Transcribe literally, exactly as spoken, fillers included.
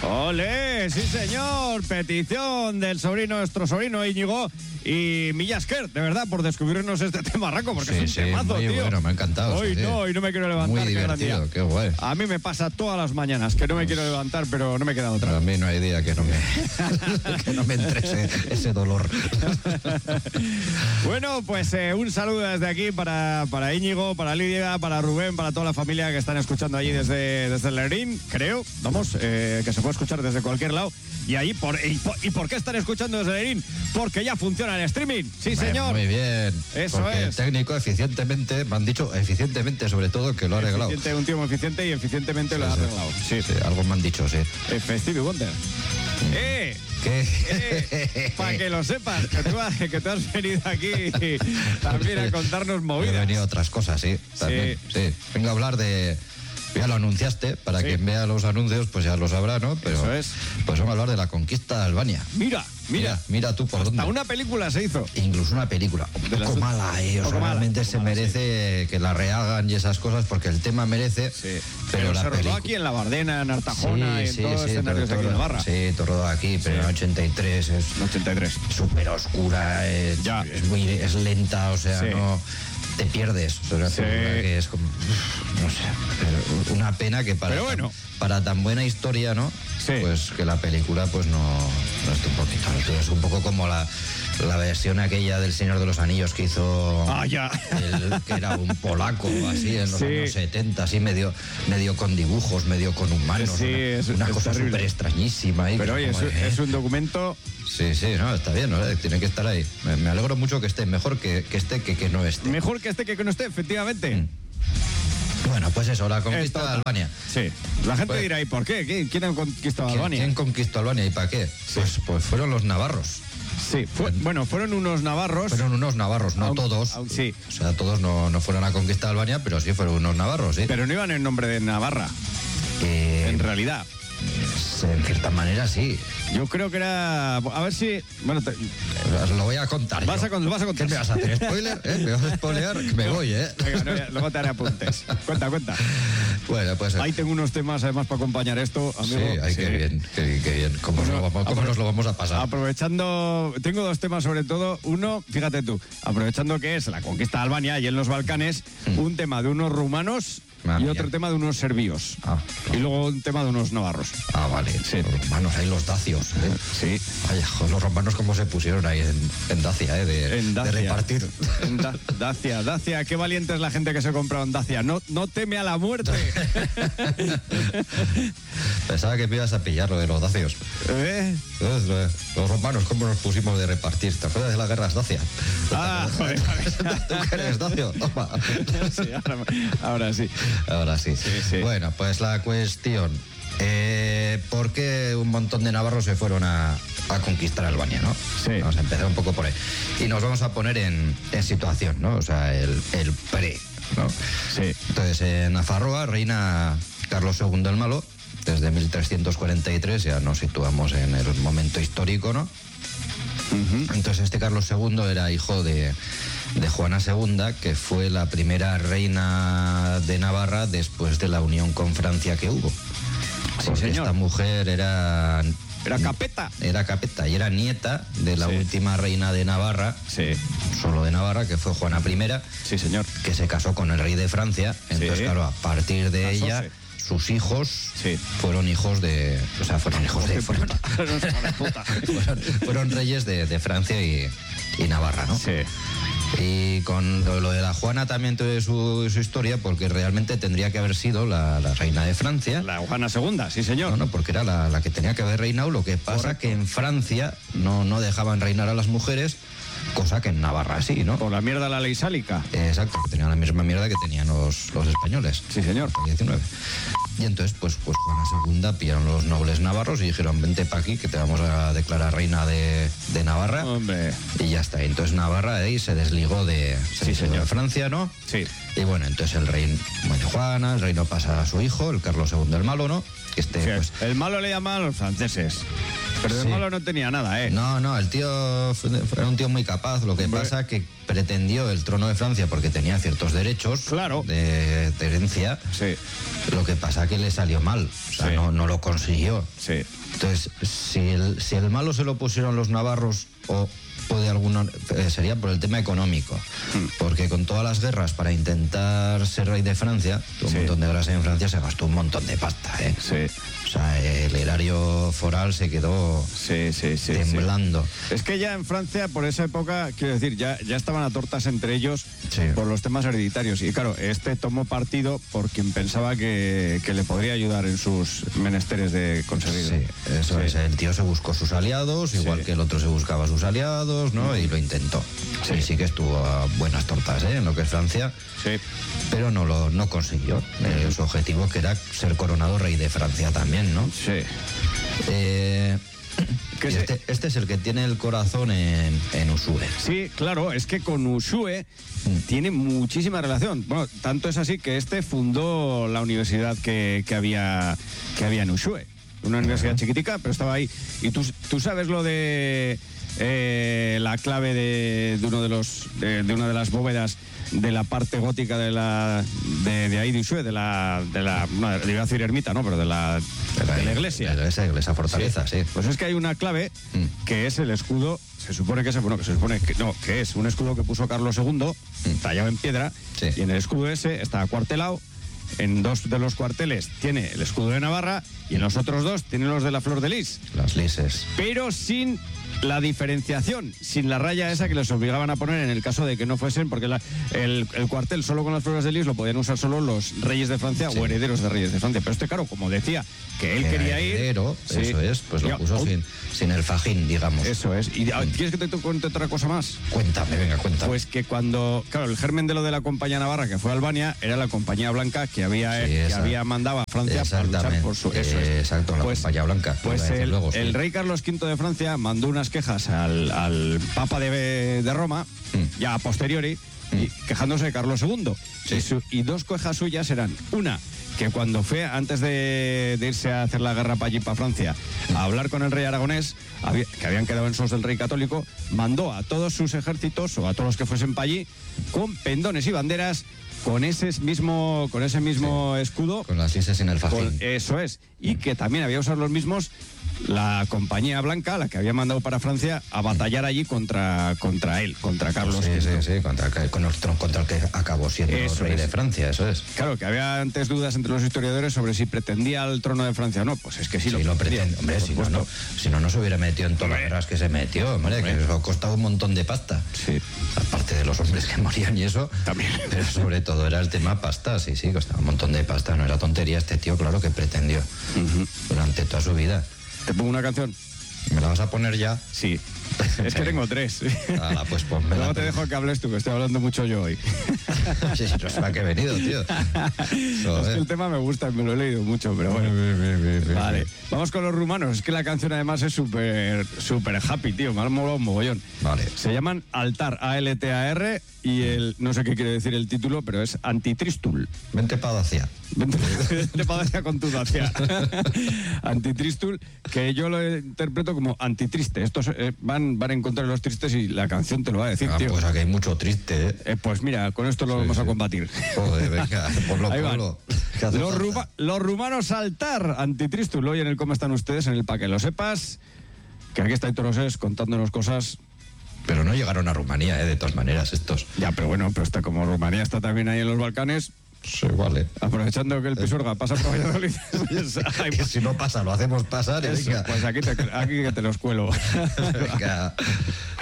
Olé, sí señor, petición del sobrino, nuestro sobrino Íñigo y Millasker, de verdad, por descubrirnos este tema raco, porque sí, es un sí, temazo, muy tío. Bueno, me ha encantado. Hoy sí, no, sí. hoy no me quiero levantar. Muy divertido, qué guay. A mí me pasa todas las mañanas que no me quiero levantar, pero no me queda otra. A mí no hay día que no me, que no me entre ese, ese dolor. Bueno, pues eh, un saludo desde aquí para, para Íñigo, para Lidia, para Rubén, para toda la familia que están escuchando allí desde, desde el Lerín, creo, vamos, eh, que se puede escuchar desde cualquier lado. Y ahí, por, y, por, ¿y por qué están escuchando desde Lerín? Porque ya funciona el streaming. Sí, señor. Muy bien. Eso Porque es. El técnico eficientemente, me han dicho eficientemente sobre todo, que lo ha arreglado. Eficiente, un tío muy eficiente y eficientemente sí, lo ha arreglado. Sí, sí, algo me han dicho, sí. Stevie Wonder. ¡Eh! ¿Qué? Eh, para que lo sepas, que tú, que tú has venido aquí también a contarnos movidas. He venido a otras cosas, sí. También, sí. sí. Vengo a hablar de... Ya lo anunciaste, para sí. Quien vea los anuncios, pues ya lo sabrá, ¿no? Pero, eso es. Pues vamos a hablar de la conquista de Albania. Mira, mira. Mira, mira tú por Hasta dónde. Hasta una película se hizo. Incluso una película. Un de poco las... mala, ¿eh? O sea, mala, realmente se mala, merece sí. Que la rehagan y esas cosas, porque el tema merece. Sí. Pero, pero la se rodó pelic... aquí en La Bardena, en Artajona, sí, y en sí, todos los sí, escenarios todo, aquí en Navarra. Sí, todo rodó aquí, pero sí. En ochenta y tres es. ochenta y tres. Súper oscura, es, ya. Es, muy, es lenta, o sea, sí. No. Te pierdes, o sea, sí. Que es como, no sé, pero una pena que para, pero bueno. tan, para tan buena historia, ¿no? Sí. Pues que la película pues no, no esté un poquito, es un poco como la, la versión aquella del Señor de los Anillos que hizo, ah, ya. El, que era un polaco así en los sí. años setenta, así medio, medio con dibujos, medio con humanos, sí, una, es, una es cosa súper extrañísima. Ahí, pero oye, es, de, es un documento... Sí, sí, no, está bien, ¿no? Tiene que estar ahí. Me, me alegro mucho que esté, mejor que, que esté que que no esté. Mejor que esté que que no esté, efectivamente. Mm. Bueno, pues eso, la conquista Esto, de Albania. Sí, la gente pues, dirá, ¿y por qué? ¿Quién ha conquistado ¿quién, Albania? ¿Quién conquistó Albania y para qué? Sí. Pues, pues fueron los navarros. Sí, fue, bueno, fueron unos navarros. Fueron unos navarros, no aun, todos. Aun, sí. O sea, todos no, no fueron a conquistar Albania, pero sí fueron unos navarros, sí. Pero no iban en nombre de Navarra. Eh, en realidad. En cierta manera, sí. Yo creo que era... A ver si... Bueno, te... Os lo voy a contar. Vas a, con, vas a contar. ¿Qué me vas a hacer? ¿Spoiler? ¿Eh? ¿Me vas a spoilear? Que me no, voy, ¿eh? Venga, no, ya, luego te haré apuntes. Cuenta, cuenta. Bueno, pues... Ahí tengo unos temas, además, para acompañar esto, amigo. Sí, ay, sí. qué bien, qué, qué bien. ¿Cómo, bueno, nos, lo vamos, ¿cómo nos lo vamos a pasar? Aprovechando... Tengo dos temas, sobre todo. Uno, fíjate tú, aprovechando que es la conquista de Albania y en los Balcanes, mm. un tema de unos rumanos... Ah, y otro mía. tema de unos serbios. Ah, no. Y luego un tema de unos navarros. Ah, vale. Sí. Los romanos, ahí los dacios. ¿eh? Sí. Vaya, los romanos cómo se pusieron ahí en, en Dacia, ¿eh? De, en Dacia. de repartir. En da, Dacia, Dacia. Qué valiente es la gente que se compró en Dacia. No, no teme a la muerte. Pensaba que me ibas a pillar lo de los dacios. ¿Eh? Los romanos, ¿cómo nos pusimos de repartir? ¿Te acuerdas de las guerras Dacia? Ah, joder. ¿Tú qué eres dacio? Toma. Sí, ahora, ahora sí. Ahora sí. Sí, sí. Bueno, pues la cuestión. Eh, ¿Por qué un montón de navarros se fueron a, a conquistar Albania, no? Sí. Vamos a empezar un poco por ahí. Y nos vamos a poner en, en situación, ¿no? O sea, el, el pre, ¿no? Sí. Entonces, en Nafarroa reina Carlos segundo el Malo. Desde mil trescientos cuarenta y tres ya nos situamos en el momento histórico, ¿no? Uh-huh. Entonces este Carlos segundo era hijo de, de Juana segunda, que fue la primera reina de Navarra después de la unión con Francia que hubo. Sí, Porque señor. Esta mujer era... Era capeta. Era capeta y era nieta de la sí. última reina de Navarra, sí. solo de Navarra, que fue Juana primera. Sí, señor. Que se casó con el rey de Francia. Entonces, sí. claro, a partir de Casóse. ella... sus hijos sí. fueron hijos de... O sea, fueron hijos de... Fueron, fueron, fueron reyes de, de Francia y, y Navarra, ¿no? Sí. Y con lo, lo de la Juana también tuve su, su historia, porque realmente tendría que haber sido la, la reina de Francia. La Juana segunda, sí, señor. No, no, porque era la, la que tenía que haber reinado. Lo que pasa Correcto. que en Francia no, no dejaban reinar a las mujeres, cosa que en Navarra sí, ¿no? Por la mierda de la ley sálica. Exacto, que tenían la misma mierda que tenían los, los españoles. Sí, señor. diecinueve. Y entonces, pues, pues Juana segunda pillaron los nobles navarros y dijeron, vente para aquí, que te vamos a declarar reina de, de Navarra. Hombre. Y ya está. Entonces Navarra ahí se desligó de, se sí, desligó señor. de Francia, ¿no? Sí. Y bueno, entonces el reino muere Juana, el reino pasa a su hijo, el Carlos segundo el Malo, ¿no? Que este, sí, pues, el malo le llaman a los franceses. Pero de Sí. malo no tenía nada, ¿eh? No, no, el tío fue- era un tío muy capaz. Lo que Hombre. pasa que pretendió el trono de Francia porque tenía ciertos derechos Claro. de, de herencia. Sí, Lo que pasa que le salió mal. O sea, Sí. no, no lo consiguió. sí. Entonces, si el, si el malo se lo pusieron los navarros o, o de alguno, eh, sería por el tema económico. Hmm. Porque con todas las guerras para intentar ser rey de Francia, tuvo Sí. un montón de guerras en Francia, se gastó un montón de pasta, ¿eh? Sí, O sea, el erario foral se quedó sí, sí, sí. temblando. sí. Es que ya en Francia, por esa época, quiero decir, ya, ya estaban a tortas entre ellos Sí. por los temas hereditarios. Y claro, este tomó partido por quien pensaba que, que le podría ayudar en sus menesteres de conseguir. Sí, eso Sí. es. El tío se buscó sus aliados, igual Sí. que el otro se buscaba sus aliados, ¿no? Y lo intentó. Sí, sí que estuvo a buenas tortas, ¿eh? En lo que es Francia. Sí. Pero no lo no consiguió. Eh, su objetivo que era ser coronado rey de Francia también, ¿no? Sí. Eh, Que y se- este, este es el que tiene el corazón en, en Ushuaia. Sí, claro, es que con Ushuaia tiene muchísima relación. Bueno, tanto es así que este fundó la universidad que, que había, que había en Ushuaia. Una universidad chiquitica, pero estaba ahí. Y tú, tú sabes lo de eh, la clave de, de uno de los de, de una de las bóvedas de la parte gótica de la de, de ahí de Ushuaia, de la de la no, le iba a decir ermita, no, pero de la de la iglesia. De la iglesia, esa fortaleza, sí. Pues es que hay una clave Mm. que es el escudo, se supone que es, bueno, que se supone que no, que es un escudo que puso Carlos segundo, tallado en piedra, Sí. y en el escudo ese está acuartelado. En dos de los cuarteles tiene el escudo de Navarra y en los otros dos tiene los de la flor de lis, Las lises. pero sin la diferenciación, sin la raya esa que les obligaban a poner en el caso de que no fuesen, porque la- el, el cuartel solo con las flores de lis lo podían usar solo los reyes de Francia Sí. o herederos de reyes de Francia. Pero este, claro, como decía, que él Era quería ir... heredero, Sí. eso es, pues lo Ya, puso oh, sin, sin el fajín, digamos. Eso es. ¿Y ah, quieres que te to- cuente otra cosa más? Cuéntame, venga, cuéntame. Pues que cuando, claro, el germen de lo de la compañía navarra que fue a Albania era la compañía blanca que había, Sí, que esa. había mandado a Francia para luchar Exactamente. por su... Eso Eh, es. exacto, la compañía blanca, Pues iba a decir el, luego, sí. el rey Carlos quinto de Francia mandó unas quejas al, al Papa de, de Roma, Mm. ya a posteriori, y quejándose de Carlos segundo. Sí. Y, su- y dos quejas suyas eran, una, que cuando fue, antes de, de irse a hacer la guerra para allí, para Francia, a hablar con el rey aragonés, había- que habían quedado en sos del rey católico, mandó a todos sus ejércitos, o a todos los que fuesen para allí, con pendones y banderas, con ese mismo, con ese mismo escudo. Con las lises sin el fajín. Con- eso es. Y que también había usado los mismos la compañía blanca, la que había mandado para Francia, a batallar allí contra, contra él, contra Carlos Sí, quinto. sí, sí, contra, el- con el, tron- contra el que acabó siendo Eso rey es. de Francia, eso es. Claro, que había antes dudas entre los historiadores sobre si pretendía el trono de Francia o no. Pues es que sí, Sí, lo pretende. Hombre, por si no, supuesto. no, si no, no se hubiera metido en todas las Hombre. guerras que se metió, hombre, Hombre. que eso ha costado un montón de pasta. Sí. Aparte de los hombres que morían y eso. También. Pero sobre todo era el tema pasta, sí, sí, costaba un montón de pasta. No era tontería este tío, claro que pretendió durante toda su vida. ¿Te pongo una canción? ¿Me la vas a poner ya? Sí. Es que tengo tres. Hala, pues ponme Luego te dejo que hables tú, que estoy hablando mucho yo hoy. Sí, no sé para qué he venido, tío. Es que Joder. el tema me gusta y me lo he leído mucho, pero bueno. Vale, vamos con los rumanos. Es que la canción además es súper súper happy, tío. Me ha molado un mogollón. Vale. Se llaman Altar, A L T A R, y el, no sé qué quiere decir el título, pero es Antitristul. Vente para Dacia. De padacia con tu dacia. Antitristul, que yo lo interpreto como antitriste. Estos eh, van, van en contra de los tristes y la canción te lo va a decir, Ah, tío. pues aquí hay mucho triste, ¿eh? Eh, pues mira, con esto lo Sí, vamos a sí. combatir. Joder, venga, ponlo, Ahí van. ponlo. ¿Qué hace Los, falta? ruma- los rumanos Altar, Antitristul. Hoy en el Cómo están ustedes, en el Pa' que lo sepas, que aquí está Héctor Osés contándonos cosas. Pero no llegaron a Rumanía, ¿eh? De todas maneras, estos. Ya, pero bueno, pero está como Rumanía está también ahí en los Balcanes, Sí, vale. aprovechando que el Pisuerga pasa por Valladolid. Ay, Que si no pasa, lo hacemos pasar y eso, venga. pues aquí, te, aquí que te los cuelo. Venga.